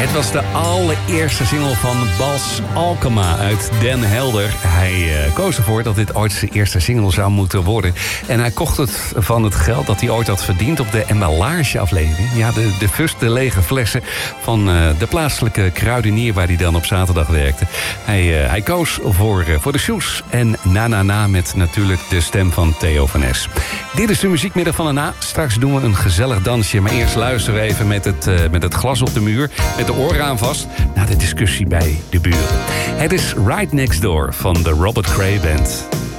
Dit was de allereerste single van Bas Alkema uit Den Helder. Hij koos ervoor dat dit ooit zijn eerste single zou moeten worden. En hij kocht het van het geld dat hij ooit had verdiend op de emballageaflevering. Ja, de lege flessen van de plaatselijke kruidenier waar hij dan op zaterdag werkte. Hij koos voor de shoes en na met natuurlijk de stem van Theo van Es. Dit is de muziekmiddag van daarna. Straks doen we een gezellig dansje, maar eerst luisteren we even met het glas op de muur, met de oren aan vast, naar de discussie bij de buren. Het is Right Next Door van de Robert Cray Band.